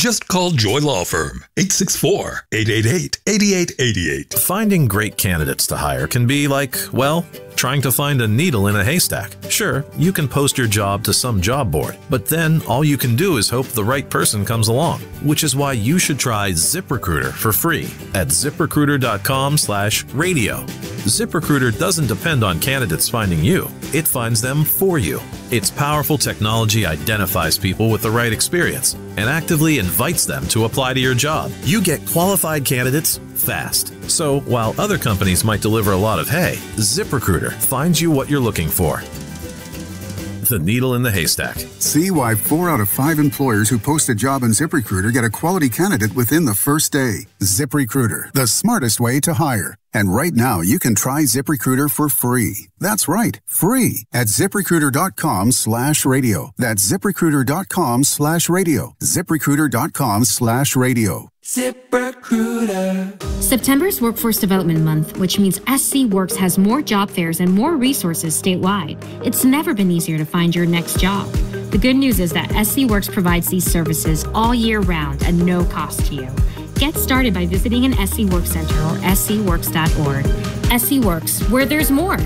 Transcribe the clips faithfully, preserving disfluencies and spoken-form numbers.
Just call Joy Law Firm, eight six four, eight eight eight, eight eight eight eight. Finding great candidates to hire can be like, well, trying to find a needle in a haystack. Sure, you can post your job to some job board, but then all you can do is hope the right person comes along, which is why you should try ZipRecruiter for free at ZipRecruiter.com slash radio. ZipRecruiter doesn't depend on candidates finding you. It finds them for you. Its powerful technology identifies people with the right experience and actively invites them to apply to your job. You get qualified candidates fast. So while other companies might deliver a lot of hay, ZipRecruiter finds you what you're looking for. The needle in the haystack. See why four out of five employers who post a job on ZipRecruiter get a quality candidate within the first day. ZipRecruiter, the smartest way to hire. And right now, you can try ZipRecruiter for free. That's right, free at ZipRecruiter.com slash radio. That's ZipRecruiter.com slash radio. ZipRecruiter.com slash radio. ZipRecruiter. September's Workforce Development Month, which means S C Works has more job fairs and more resources statewide. It's never been easier to find your next job. The good news is that S C Works provides these services all year round at no cost to you. Get started by visiting an S C Works Center or s c works dot org. S C Works, where there's more.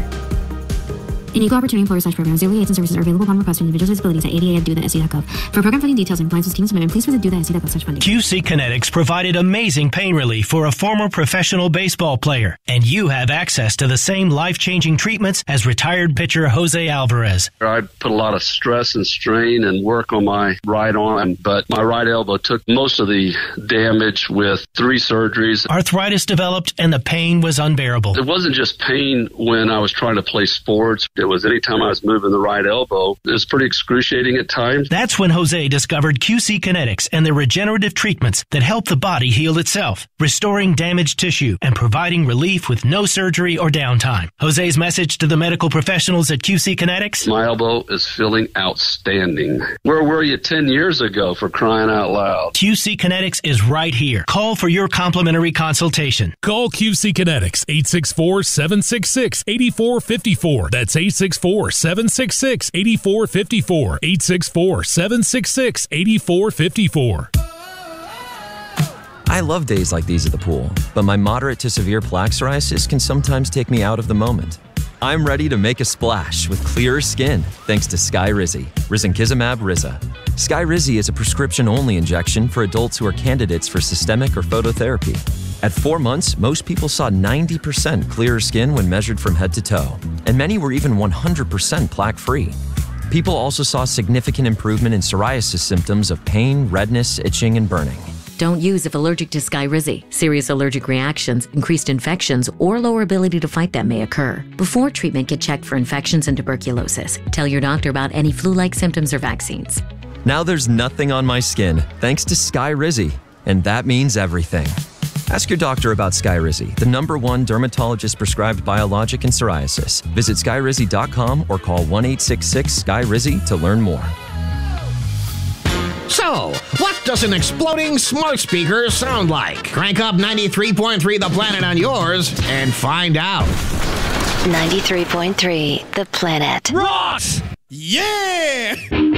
An equal opportunity employer slash program. Auxiliary aids and services are available upon request for individuals with disabilities at A D A F do the S C dot gov. For program funding details and compliance with students' amendment, please visit do the S C dot gov slash funding. Q C Kinetics provided amazing pain relief for a former professional baseball player, and you have access to the same life-changing treatments as retired pitcher Jose Alvarez. I put a lot of stress and strain and work on my right arm, but my right elbow took most of the damage with three surgeries. Arthritis developed, and the pain was unbearable. It wasn't just pain when I was trying to play sports. It was anytime I was moving the right elbow. It was pretty excruciating at times. That's when Jose discovered Q C Kinetics and their regenerative treatments that help the body heal itself, restoring damaged tissue and providing relief with no surgery or downtime. Jose's message to the medical professionals at Q C Kinetics? My elbow is feeling outstanding. Where were you ten years ago, for crying out loud? Q C Kinetics is right here. Call for your complimentary consultation. Call Q C Kinetics, eight six four, seven six six, eight four five four. That's eight six four, seven six six, eight four five four. eight six four, seven six six, eight four five four. I love days like these at the pool, but my moderate to severe plaque psoriasis can sometimes take me out of the moment. I'm ready to make a splash with clearer skin thanks to Skyrizi, risankizumab Riza. Skyrizi is a prescription-only injection for adults who are candidates for systemic or phototherapy. At four months, most people saw ninety percent clearer skin when measured from head to toe, and many were even one hundred percent plaque-free. People also saw significant improvement in psoriasis symptoms of pain, redness, itching, and burning. Don't use if allergic to Skyrizi. Serious allergic reactions, increased infections, or lower ability to fight them may occur. Before treatment, get checked for infections and tuberculosis. Tell your doctor about any flu-like symptoms or vaccines. Now there's nothing on my skin thanks to Skyrizi, and that means everything. Ask your doctor about Skyrizi, the number one dermatologist-prescribed biologic in psoriasis. Visit skyrizi dot com or call one eight six six, S K Y R I Z I to learn more. So, what does an exploding smart speaker sound like? Crank up ninety-three point three The Planet on yours and find out. ninety-three point three The Planet. Ross! Yeah!